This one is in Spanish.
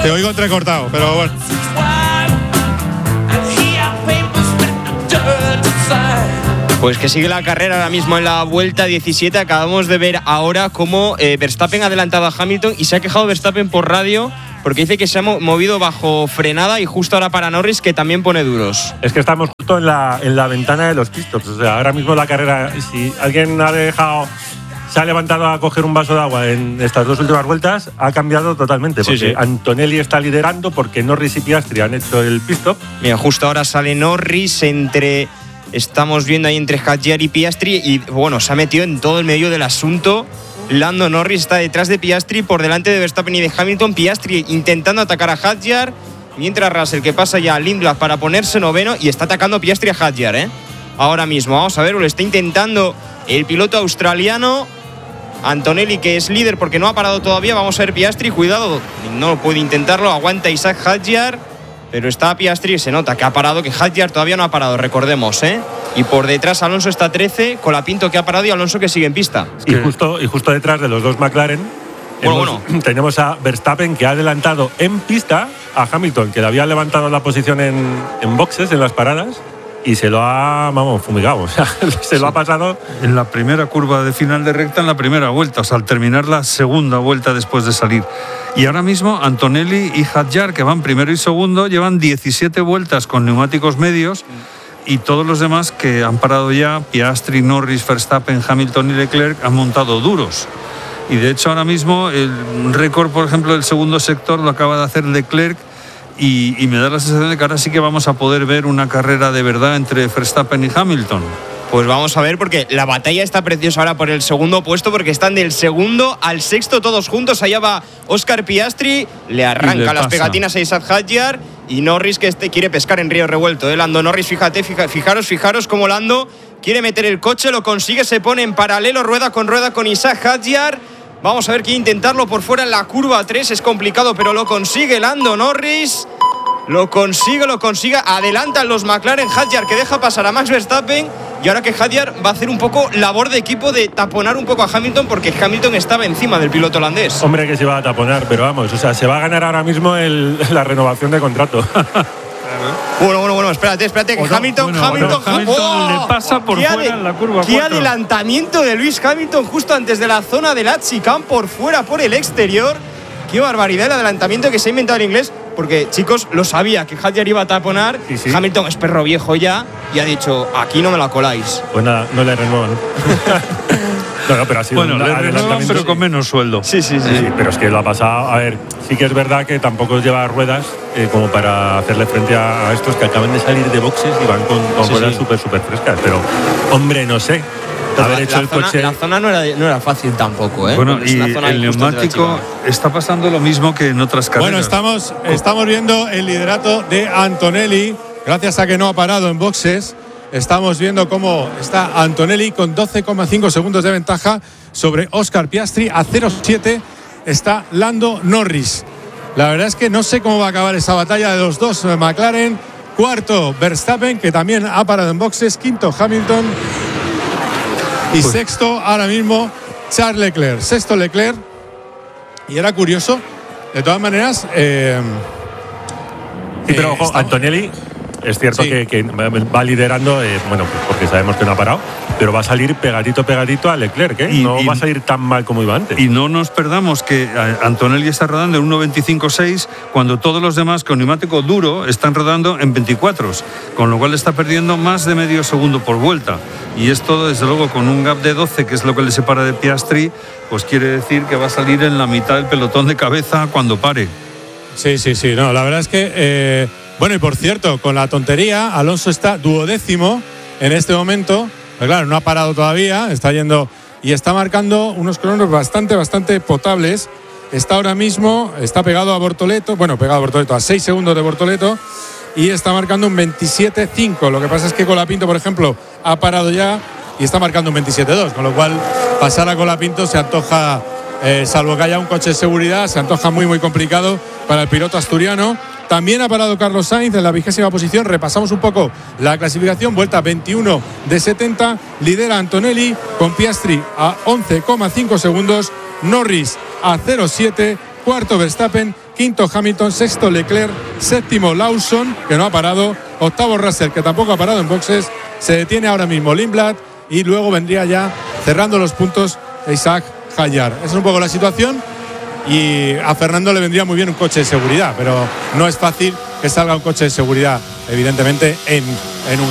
Te oigo entrecortado, pero bueno. Pues que sigue la carrera ahora mismo en la vuelta 17. Acabamos de ver ahora cómo Verstappen ha adelantado a Hamilton y se ha quejado Verstappen por radio porque dice que se ha movido bajo frenada y justo ahora para Norris, que también pone duros. Es que estamos justo en la ventana de los pit stops. O sea, ahora mismo la carrera, si alguien se ha levantado a coger un vaso de agua en estas dos últimas vueltas, ha cambiado totalmente. Porque sí. Antonelli está liderando porque Norris y Piastri han hecho el pit stop. Mira, justo ahora sale Norris estamos viendo ahí entre Hadjar y Piastri y bueno, se ha metido en todo el medio del asunto. Lando Norris está detrás de Piastri, por delante de Verstappen y de Hamilton. Piastri intentando atacar a Hadjar, mientras Russell, que pasa ya a Lindblad para ponerse noveno, y está atacando Piastri a Hadjar, ahora mismo. Vamos a ver, lo está intentando el piloto australiano. Antonelli, que es líder porque no ha parado todavía. Vamos a ver Piastri, cuidado, no puede intentarlo, aguanta Isaac Hadjar, pero está Piastri, se nota que ha parado, que Hadjar todavía no ha parado, recordemos, Y por detrás Alonso está 13, Colapinto que ha parado y Alonso que sigue en pista. Y justo detrás de los dos McLaren tenemos a Verstappen, que ha adelantado en pista a Hamilton, que le había levantado la posición en boxes, en las paradas, y se lo ha, fumigado. O sea, lo ha pasado en la primera curva de final de recta, en la primera vuelta, o sea, al terminar la segunda vuelta después de salir. Y ahora mismo Antonelli y Hadjar, que van primero y segundo, llevan 17 vueltas con neumáticos medios, y todos los demás que han parado ya, Piastri, Norris, Verstappen, Hamilton y Leclerc, han montado duros. Y de hecho ahora mismo el récord, por ejemplo, del segundo sector lo acaba de hacer Leclerc, y me da la sensación de que ahora sí que vamos a poder ver una carrera de verdad entre Verstappen y Hamilton. Pues vamos a ver, porque la batalla está preciosa ahora por el segundo puesto, porque están del segundo al sexto todos juntos. Allá va Óscar Piastri, le arranca las pegatinas a Isaac Hadjar, y Norris, que quiere pescar en río revuelto. Lando Norris, fijaros cómo Lando quiere meter el coche, lo consigue, se pone en paralelo, rueda con Isaac Hadjar. Vamos a ver, quiere intentarlo por fuera en la curva 3, es complicado, pero lo consigue Lando Norris. Lo consigue. Adelantan los McLaren. Hadjar, que deja pasar a Max Verstappen. Y ahora que Hadjar va a hacer un poco labor de equipo de taponar un poco a Hamilton, porque Hamilton estaba encima del piloto holandés. Hombre, que se va a taponar, pero vamos, o sea, se va a ganar ahora mismo la renovación de contrato. Bueno, espérate, que Hamilton le pasa por fuera en la curva 4. Qué adelantamiento de Lewis Hamilton justo antes de la zona de la chicane, por fuera, por el exterior. Qué barbaridad el adelantamiento que se ha inventado el inglés, porque, chicos, lo sabía que Hadjar iba a taponar. Sí. Hamilton es perro viejo ya y ha dicho, aquí no me la coláis. Pues nada, no le renuevan. No, pero ha sido le renuevan, pero con menos sueldo. Sí, pero es que lo ha pasado. A ver, sí que es verdad que tampoco lleva ruedas como para hacerle frente a estos que acaban de salir de boxes y van con ruedas súper frescas. Pero, hombre, no sé. Haber hecho el coche. La zona no era fácil tampoco, Bueno, y el neumático está pasando lo mismo que en otras carreras. Bueno, estamos viendo el liderato de Antonelli, gracias a que no ha parado en boxes. Estamos viendo cómo está Antonelli con 12,5 segundos de ventaja sobre Óscar Piastri. A 0,7 está Lando Norris. La verdad es que no sé cómo va a acabar esa batalla de los dos McLaren. Cuarto, Verstappen, que también ha parado en boxes. Quinto, Hamilton. Y sexto, ahora mismo, Charles Leclerc. Sexto, Leclerc. Y era curioso, de todas maneras. Pero ojo, Antonelli, es cierto que va liderando, porque sabemos que no ha parado, pero va a salir pegadito a Leclerc, no va a salir tan mal como iba antes. Y no nos perdamos que Antonelli está rodando en 1.25.6 cuando todos los demás con neumático duro están rodando en 24, con lo cual está perdiendo más de medio segundo por vuelta. Y esto, desde luego, con un gap de 12, que es lo que le separa de Piastri, pues quiere decir que va a salir en la mitad del pelotón de cabeza cuando pare. Sí. No, la verdad es que... Bueno, y por cierto, con la tontería, Alonso está 12º en este momento. Pero claro, no ha parado todavía, está yendo y está marcando unos cronos bastante potables. Está ahora mismo, está pegado a Bortoleto, a 6 segundos de Bortoleto, y está marcando un 27.5. Lo que pasa es que Colapinto, por ejemplo, ha parado ya y está marcando un 27.2, con lo cual pasar a Colapinto se antoja, salvo que haya un coche de seguridad, se antoja muy complicado para el piloto asturiano. También ha parado Carlos Sainz en la 20ª posición. Repasamos un poco la clasificación. Vuelta 21 de 70. Lidera Antonelli con Piastri a 11,5 segundos. Norris a 0,7. cuarto Verstappen, quinto Hamilton, sexto Leclerc, séptimo Lawson, que no ha parado, octavo Russell, que tampoco ha parado en boxes, se detiene ahora mismo Lindblad y luego vendría ya cerrando los puntos Isaac Hadjar. Esa es un poco la situación y a Fernando le vendría muy bien un coche de seguridad, pero no es fácil que salga un coche de seguridad, evidentemente, en un